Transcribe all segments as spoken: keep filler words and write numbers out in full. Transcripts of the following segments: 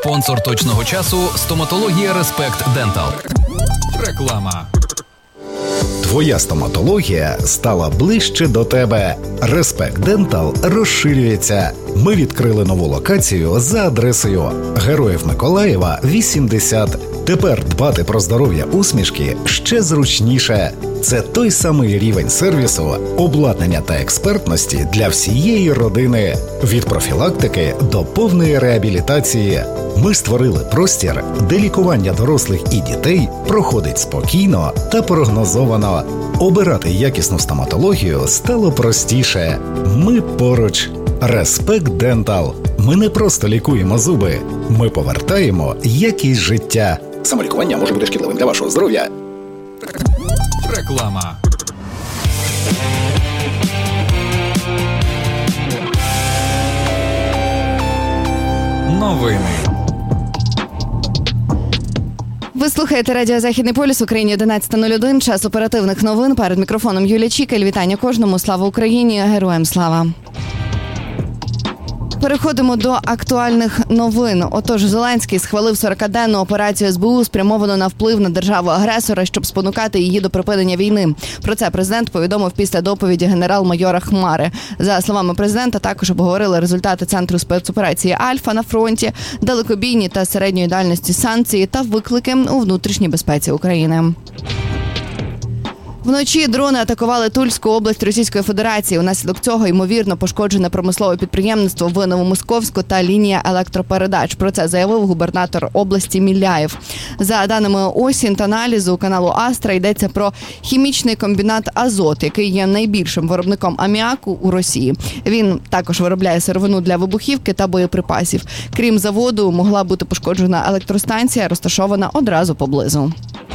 Спонсор точного часу – стоматологія Респект Дентал. Реклама. Твоя стоматологія стала ближче до тебе. Респект Дентал розширюється. Ми відкрили нову локацію за адресою Героїв Миколаєва, вісімдесят. Тепер дбати про здоров'я усмішки ще зручніше. Це той самий рівень сервісу, обладнання та експертності для всієї родини. Від профілактики до повної реабілітації. Ми створили простір, де лікування дорослих і дітей проходить спокійно та прогнозовано. Обирати якісну стоматологію стало простіше. Ми поруч. Респект Дентал. Ми не просто лікуємо зуби. Ми повертаємо якість життя. Самолікування може бути шкідливим для вашого здоров'я. Реклама. Новини. Ви слухаєте Радіо Західний полюс, Україні одинадцята нуль один, час оперативних новин. Перед мікрофоном Юлія Чікаль. Вітання кожному. Слава Україні, героям слава. Переходимо до актуальних новин. Отож, Зеленський схвалив сорокаденну операцію ес бе у, спрямовану на вплив на державу-агресора, щоб спонукати її до припинення війни. Про це президент повідомив після доповіді генерал-майора Хмари. За словами президента, також обговорили результати Центру спецоперації «Альфа» на фронті, далекобійні та середньої дальності санкції та виклики у внутрішній безпеці України. Вночі дрони атакували Тульську область Російської Федерації. Унаслідок цього, ймовірно, пошкоджене промислове підприємство в Новомосковську та лінія електропередач. Про це заявив губернатор області Міляєв. За даними Осінт-аналізу каналу Астра, йдеться про хімічний комбінат «Азот», який є найбільшим виробником аміаку у Росії. Він також виробляє сировину для вибухівки та боєприпасів. Крім заводу, могла бути пошкоджена електростанція, розташована одразу поблизу.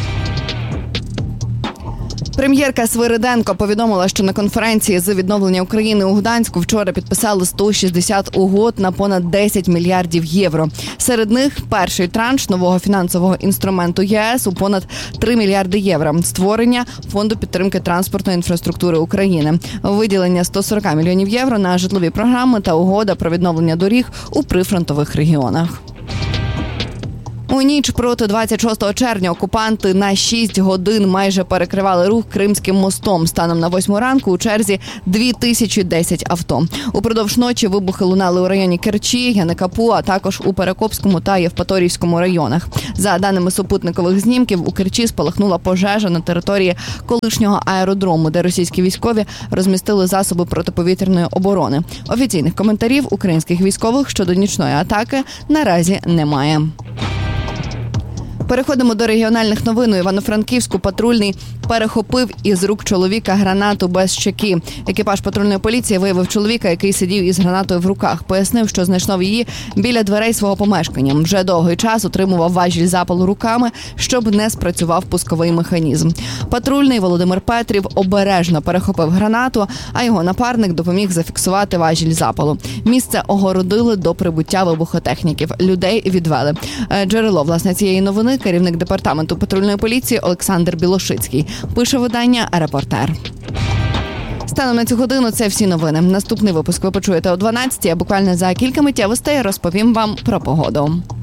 Прем'єрка Свириденко повідомила, що на конференції з відновлення України у Гданську вчора підписали сто шістдесят угод на понад десять мільярдів євро. Серед них перший транш нового фінансового інструменту ЄС у понад три мільярди євро. Створення Фонду підтримки транспортної інфраструктури України. Виділення сто сорок мільйонів євро на житлові програми та угода про відновлення доріг у прифронтових регіонах. У ніч проти двадцять шостого червня окупанти на шість годин майже перекривали рух Кримським мостом. Станом на восьму ранку у черзі дві тисячі десять авто. Упродовж ночі вибухи лунали у районі Керчі, Яникапу, а також у Перекопському та Євпаторівському районах. За даними супутникових знімків, у Керчі спалахнула пожежа на території колишнього аеродрому, де російські військові розмістили засоби протиповітряної оборони. Офіційних коментарів українських військових щодо нічної атаки наразі немає. Переходимо до регіональних новин. У Івано-Франківську патрульний перехопив із рук чоловіка гранату без чеки. Екіпаж патрульної поліції виявив чоловіка, який сидів із гранатою в руках. Пояснив, що знайшов її біля дверей свого помешкання. Вже довгий час утримував важіль запалу руками, щоб не спрацював пусковий механізм. Патрульний Володимир Петрів обережно перехопив гранату, а його напарник допоміг зафіксувати важіль запалу. Місце огородили до прибуття вибухотехніків. Людей відвели. Джерело, власне, цієї новини – керівник департаменту патрульної поліції Олександр Білошицький. Пише видання «Репортер». Станом на цю годину це всі новини. Наступний випуск ви почуєте о дванадцятій, а буквально за кілька миттєвостей розповім вам про погоду.